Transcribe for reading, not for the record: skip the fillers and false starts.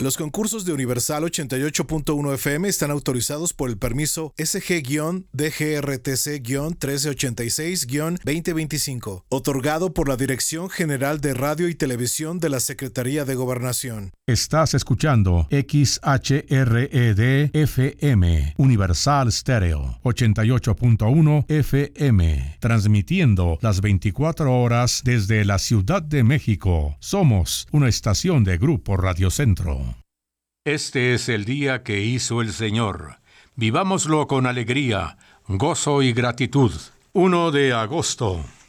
Los concursos de Universal 88.1 FM están autorizados por el permiso SG-DGRTC-1386-2025, otorgado por la Dirección General de Radio y Televisión de la Secretaría de Gobernación. Estás escuchando XHRED-FM, Universal Stereo, 88.1 FM, transmitiendo las 24 horas desde la Ciudad de México. Somos una estación de Grupo Radio Centro. Este es el día que hizo el Señor. Vivámoslo con alegría, gozo y gratitud. 1 de agosto.